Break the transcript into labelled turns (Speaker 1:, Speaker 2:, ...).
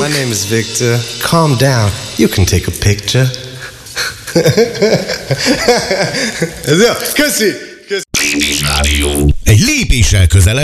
Speaker 1: My name is Victor. Calm down. You can take a picture. Ez jó. Köszi.
Speaker 2: Lépés Rádió. Egy lépéssel közelebb